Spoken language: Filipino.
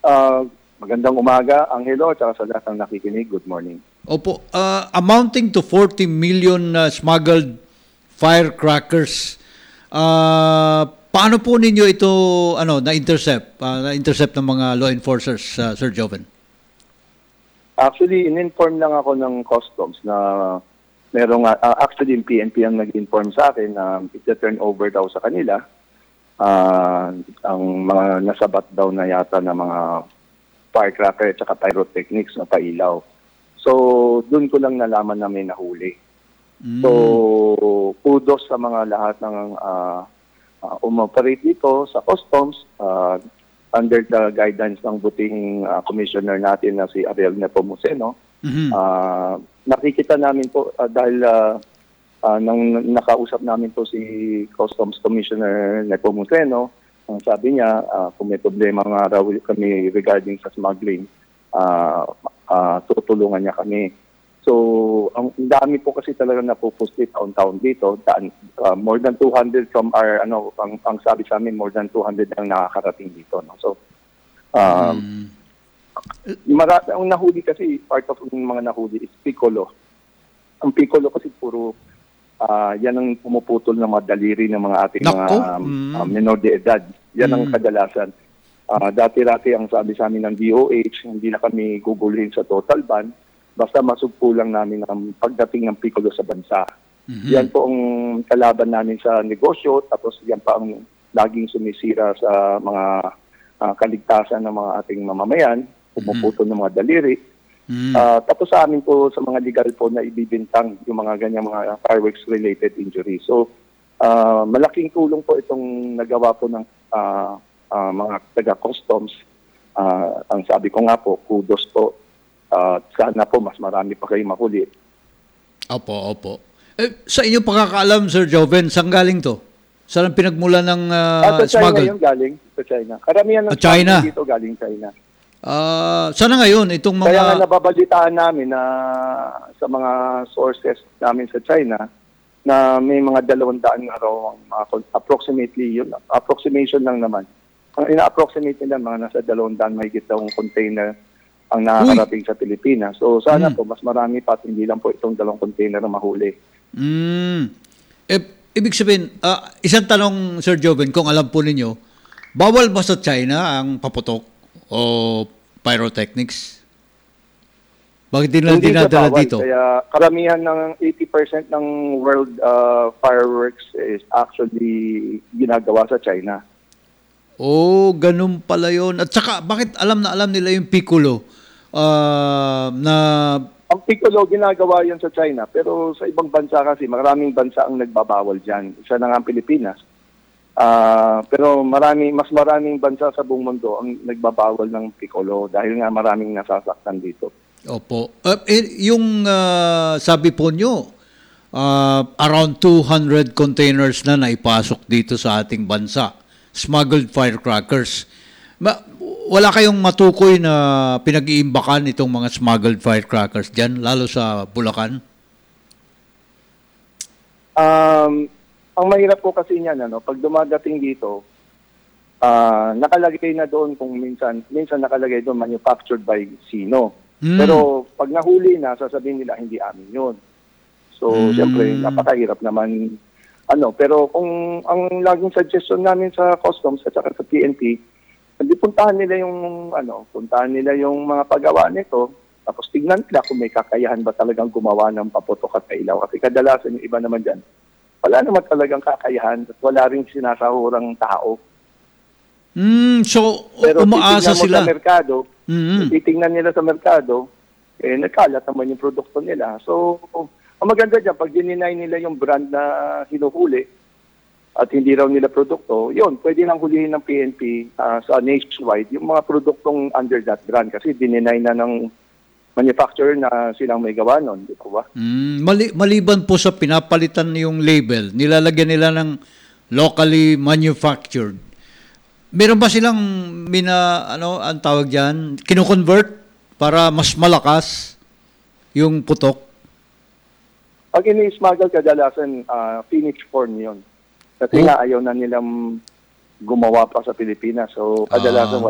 Magandang umaga, Angelo, at saka sa lahat ng nakikinig. Good morning. Opo, amounting to 40 million smuggled firecrackers. Paano po ninyo ito na-intercept ng mga law enforcers, Sir Joven? Actually, in-inform lang ako ng customs na merong, actually yung PNP ang nag-inform sa akin na ita-turn over daw sa kanila ang mga nasabat daw na yata na mga firecracker at saka pyrotechnics na pailaw. So, doon ko lang nalaman na may nahuli. So, kudos sa mga lahat ng umoperate dito sa customs under the guidance ng butihing commissioner natin na si Ariel Nepomuceno. Nakikita namin po dahil nang nakausap namin po si Customs Commissioner Nepomuceno, ang sabi niya, kung may problema nga raw kami regarding sa smuggling, tutulungan niya kami. So, ang dami po kasi talaga napupusti taon-taon dito. More than 200 from our, ang sabi sa amin, more than 200 ang nakakarating dito. No? So, ang nahuli kasi, part of yung mga nahuli is piccolo. Ang piccolo kasi puro, yan ang pumuputol ng mga daliri ng mga ating mga menor de edad. Yan ang kadalasan. Dati-dati ang sabi sa amin ng DOH, hindi na kami gugulhin sa total ban, basta masugpo lang namin ang pagdating ng piccolo sa bansa. Yan po ang kalaban namin sa negosyo, tapos yan pa ang laging sumisira sa mga kaligtasan ng mga ating mamamayan, pumuputol ng mga daliri. Tapos sa amin po sa mga legal po na ibibintang yung mga ganyang mga fireworks-related injury. So, malaking tulong po itong nagawa po ng mga taga-customs. Ang sabi ko nga po, kudos po. Sana po mas marami pa kayong mahuli. Opo. Sa inyong pagkakaalam, Sir Joven, saan galing to? Saan ang pinagmula ng smuggle? Sa China galing. Sa China. Karamihan ng China dito galing China. Sana ngayon itong mga... Kaya nga nababalitaan namin na sa mga sources namin sa China na may mga 200 na raw approximately yun. Approximation lang naman. Ang ina-approximate nila mga nasa 200 mahigit daw container ang nakakarating sa Pilipinas. So sana po mas marami pa at hindi lang po itong 2 container na mahuli. Ibig sabihin, isang tanong, Sir Joven, kung alam po ninyo, bawal ba sa China ang paputok o pyrotechnics? Bakit din lang dinadala dito? Kaya karamihan ng 80% ng world fireworks is actually ginagawa sa China. Ganun pala yun. At saka, bakit alam na alam nila yung piccolo? Ang piccolo ginagawa yan sa China, pero sa ibang bansa kasi, maraming bansa ang nagbabawal dyan. Isa na nga ang Pilipinas. Pero mas maraming bansa sa buong mundo ang nagbabawal ng piccolo dahil nga maraming nasasaktan dito. Opo. Yung sabi po nyo, around 200 containers na naipasok dito sa ating bansa. Smuggled firecrackers. Wala kayong matukoy na pinag-iimbakan itong mga smuggled firecrackers dyan, lalo sa Bulacan? Ang mahirap po kasi niyan, pag dumadating dito, nakalagay na doon kung minsan nakalagay doon manufactured by sino. Pero pag nahuli na, sasabihin nila hindi amin yun. So, siyempre, napakahirap naman. Pero kung ang laging suggestion namin sa customs at saka sa PNP, puntahan nila yung mga paggawa nito, tapos tignan nila kung may kakayahan ba talagang gumawa ng paputok at pailaw. Kasi kadalasan yung iba naman dyan, wala naman talagang kakayahan at wala rin sinasahurang tao. So, pero umaasa sila. Sa merkado, titingnan nila sa merkado, nagkalat naman yung produkto nila. So, ang maganda dyan, pag dininay nila yung brand na hinuhuli at hindi raw nila produkto, yun, pwede nang hulihin ng PNP sa nationwide yung mga produktong under that brand kasi dininay na ng manufacturer na silang may gawa nun, di ba? Maliban po sa pinapalitan yung label, nilalagyan nila ng locally manufactured. Meron ba silang ang tawag diyan, kino-convert para mas malakas yung putok? Pag ini-smuggle kadalasan, finished form yun. Kasi nga ayaw na nilang gumawa pa sa Pilipinas. So kadalasan